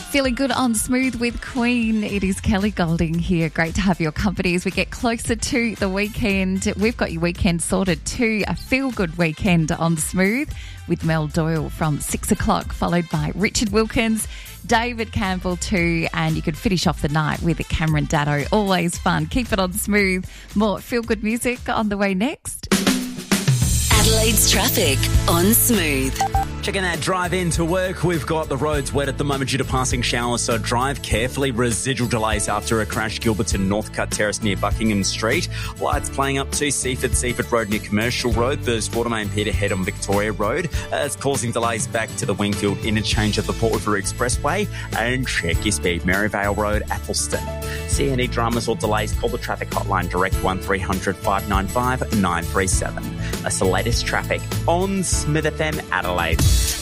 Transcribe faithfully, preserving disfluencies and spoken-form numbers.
Feeling good on Smooth with Queen. It is Kelly Golding here. Great to have your company as we get closer to the weekend. We've got your weekend sorted too. A feel-good weekend on Smooth with Mel Doyle from six o'clock, followed by Richard Wilkins, David Campbell too, and you could finish off the night with Cameron Datto. Always fun. Keep it on Smooth. More feel-good music on the way next. Adelaide's traffic on Smooth. Checking that drive into work. We've got the roads wet at the moment due to passing showers, so drive carefully. Residual delays after a crash, Gilberton Northcutt Terrace near Buckingham Street. Lights playing up to Seaford, Seaford Road near Commercial Road. There's Watermain Peterhead on Victoria Road. Uh, it's causing delays back to the Wingfield interchange of the Port River Expressway. And check your speed. Maryvale Road, Athelston. See any dramas or delays, call the traffic hotline direct one three hundred five nine five nine three seven. That's the latest traffic on Smith F M Adelaide.